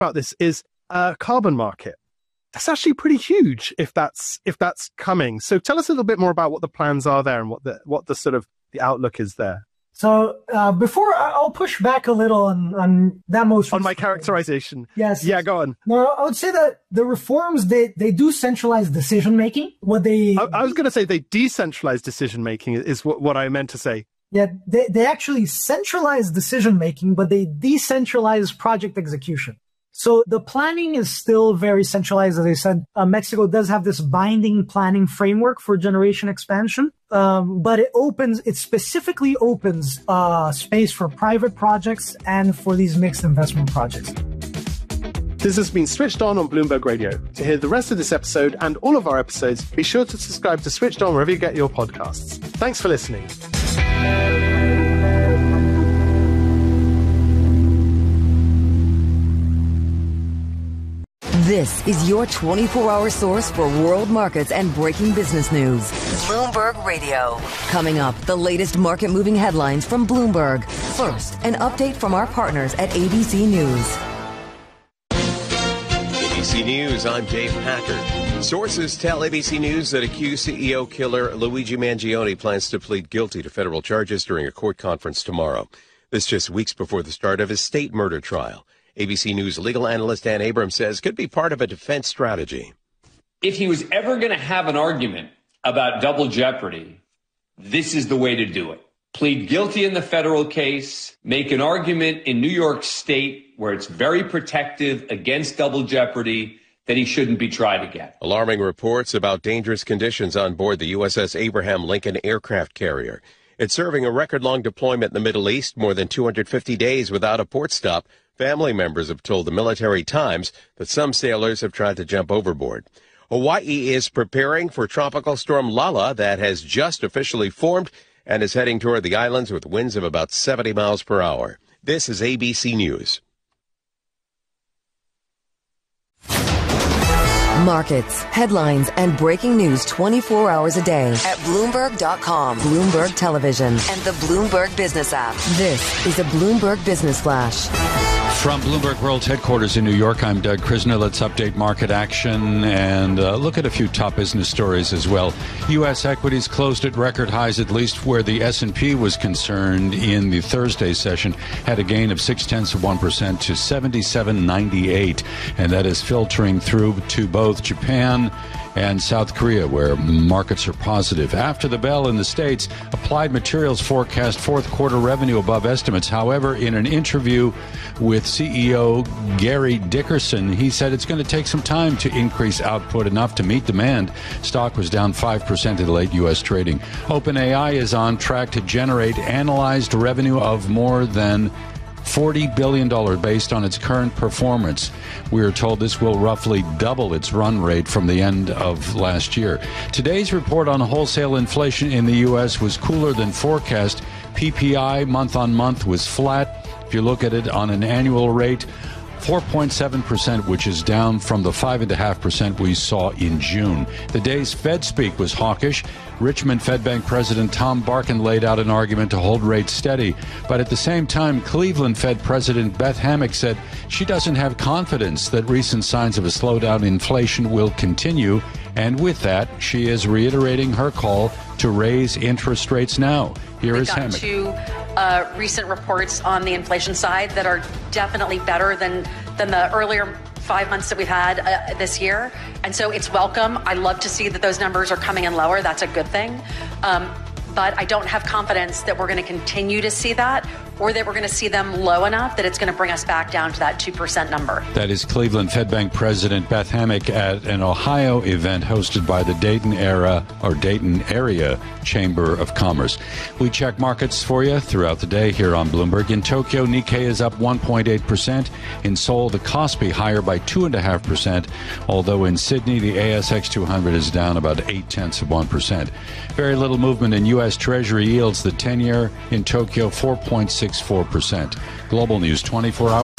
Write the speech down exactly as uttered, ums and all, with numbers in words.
about this is uh, carbon market. That's actually pretty huge if that's if that's coming. So tell us a little bit more about what the plans are there and what the what the sort of the outlook is there. So uh, before I'll push back a little on, on that most on my characterization. Yes. Yeah, go on. No, I would say that the reforms they they do centralize decision making. What they I, I was going to say they decentralize decision making is what what I meant to say. Yeah, they they actually centralize decision making, but they decentralize project execution. So the planning is still very centralized. As I said, uh, Mexico does have this binding planning framework for generation expansion, um, but it opens, it specifically opens uh, space for private projects and for these mixed investment projects. This has been Switched On on Bloomberg Radio. To hear the rest of this episode and all of our episodes, be sure to subscribe to Switched On wherever you get your podcasts. Thanks for listening. This is your twenty-four hour source for world markets and breaking business news. Bloomberg Radio. Coming up, the latest market-moving headlines from Bloomberg. First, an update from our partners at A B C News. A B C News, I'm Dave Packard. Sources tell A B C News that accused C E O killer Luigi Mangione plans to plead guilty to federal charges during a court conference tomorrow. This just weeks before the start of his state murder trial. A B C News legal analyst Dan Abrams says could be part of a defense strategy. If he was ever going to have an argument about double jeopardy, this is the way to do it. Plead guilty in the federal case, make an argument in New York State where it's very protective against double jeopardy that he shouldn't be tried again. Alarming reports about dangerous conditions on board the U S S Abraham Lincoln aircraft carrier. It's serving a record-long deployment in the Middle East, more than two hundred fifty days without a port stop. Family members have told the Military Times that some sailors have tried to jump overboard. Hawaii is preparing for Tropical Storm Lala that has just officially formed and is heading toward the islands with winds of about seventy miles per hour. This is A B C News. Markets, headlines, and breaking news twenty-four hours a day at Bloomberg dot com, Bloomberg Television, and the Bloomberg Business app. This is a Bloomberg Business Flash. From Bloomberg World Headquarters in New York, I'm Doug Krisner. Let's update market action and uh, look at a few top business stories as well. U S equities closed at record highs, at least where the S and P was concerned in the Thursday session, had a gain of six tenths of one percent to seventy-seven ninety-eight, and that is filtering through to both Japan and South Korea, where markets are positive. After the bell in the States, Applied Materials forecast fourth quarter revenue above estimates. However, in an interview with C E O Gary Dickerson, he said it's going to take some time to increase output enough to meet demand. Stock was down five percent in late U S trading. OpenAI is on track to generate analyzed revenue of more than forty billion dollars based on its current performance. We are told this will roughly double its run rate from the end of last year. Today's report on wholesale inflation in the U S was cooler than forecast. P P I month on month was flat. If you look at it on an annual rate, four point seven percent, which is down from the five point five percent we saw in June. The day's Fed speak was hawkish. Richmond Fed Bank President Tom Barkin laid out an argument to hold rates steady. But at the same time, Cleveland Fed President Beth Hammack said she doesn't have confidence that recent signs of a slowdown in inflation will continue. And with that, she is reiterating her call to raise interest rates now. Here is Hammack. Two uh, recent reports on the inflation side that are definitely better than than the earlier five months that we've had uh, this year. And so it's welcome. I love to see that those numbers are coming in lower. That's a good thing. Um, but I don't have confidence that we're going to continue to see that, or that we're going to see them low enough that it's going to bring us back down to that two percent number. That is Cleveland Fed Bank President Beth Hammack at an Ohio event hosted by the Dayton Era or Dayton Area Chamber of Commerce. We check markets for you throughout the day here on Bloomberg. In Tokyo, Nikkei is up one point eight percent. In Seoul, the Kospi higher by two point five percent, although in Sydney, the A S X two hundred is down about eight tenths of one percent. Very little movement in U S Treasury yields. The ten-year in Tokyo, four point six four percent. Global News twenty-four hours.